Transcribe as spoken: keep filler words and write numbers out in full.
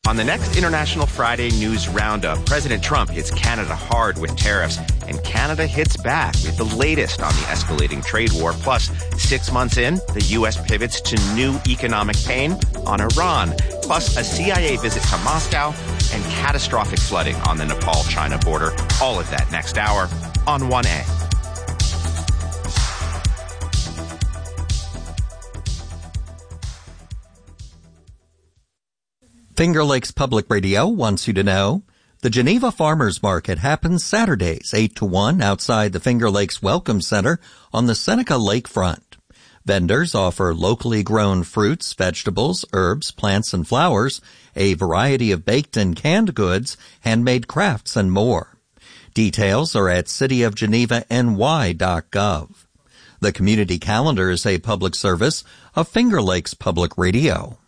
On the next International Friday News Roundup, President Trump hits Canada hard with tariffs, and Canada hits back with the latest on the escalating trade war. Plus, six months in, the U S pivots to new economic pain on Iran. Plus, a C I A visit to Moscow and catastrophic flooding on the Nepal-China border. All of that next hour on one A. Finger Lakes Public Radio wants you to know the Geneva Farmers Market happens Saturdays, eight to one, outside the Finger Lakes Welcome Center on the Seneca Lakefront. Vendors offer locally grown fruits, vegetables, herbs, plants, and flowers, a variety of baked and canned goods, handmade crafts, and more. Details are at city of geneva n y dot gov. The community calendar is a public service of Finger Lakes Public Radio.